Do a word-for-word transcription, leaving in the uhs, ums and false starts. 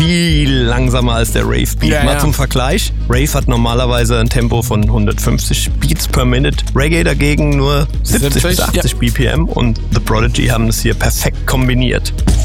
viel langsamer als der Rave-Beat. Ja, Mal ja. zum Vergleich. Rave hat normalerweise ein Tempo von hundertfünfzig Beats per Minute. Reggae dagegen nur siebzig bis achtzig ja. B P M und The Prodigy haben es hier perfekt kombiniert.